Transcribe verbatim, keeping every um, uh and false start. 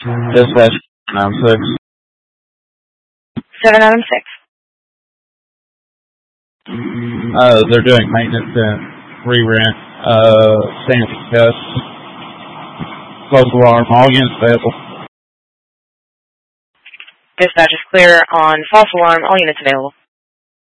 Dispatch nine six. seven nine six. Uh, they're doing maintenance and re-rent. Uh, Sandy Test. False alarm. All units available. Dispatch is clear on false alarm. All units available.